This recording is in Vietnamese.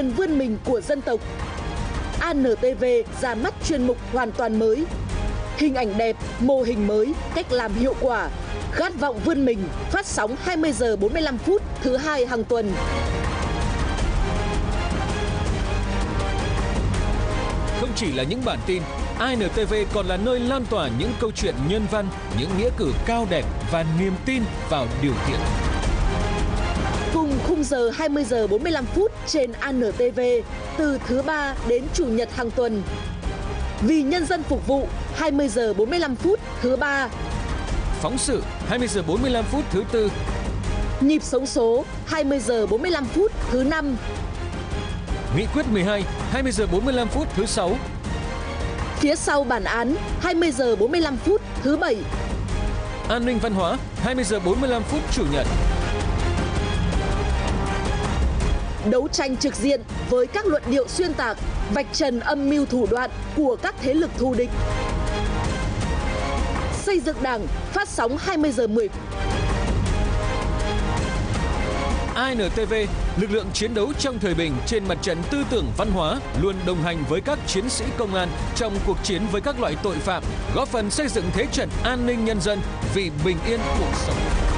quyền vươn mình của dân tộc. ANTV ra mắt chuyên mục hoàn toàn mới. Hình ảnh đẹp, mô hình mới, cách làm hiệu quả. Khát vọng vươn mình, phát sóng 20 giờ 45 phút thứ hai hàng tuần. Không chỉ là những bản tin, ANTV còn là nơi lan tỏa những câu chuyện nhân văn, những nghĩa cử cao đẹp và niềm tin vào điều thiện. Cùng khung giờ 20 giờ 45 phút trên ANTV từ thứ ba đến chủ nhật hàng tuần. Vì nhân dân phục vụ 20 giờ 45 phút thứ ba. Phóng sự 20 giờ 45 phút thứ tư. Nhịp sống số 20 giờ 45 phút thứ năm. Nghị quyết 12 20 giờ 45 phút thứ sáu. Phía sau bản án 20 giờ 45 phút thứ bảy. An ninh văn hóa 20 giờ 45 phút chủ nhật. Đấu tranh trực diện với các luận điệu xuyên tạc, vạch trần âm mưu thủ đoạn của các thế lực thù địch. Xây dựng Đảng phát sóng 20 giờ 10. ANTV, lực lượng chiến đấu trong thời bình trên mặt trận tư tưởng văn hóa, luôn đồng hành với các chiến sĩ công an trong cuộc chiến với các loại tội phạm, góp phần xây dựng thế trận an ninh nhân dân vì bình yên cuộc sống.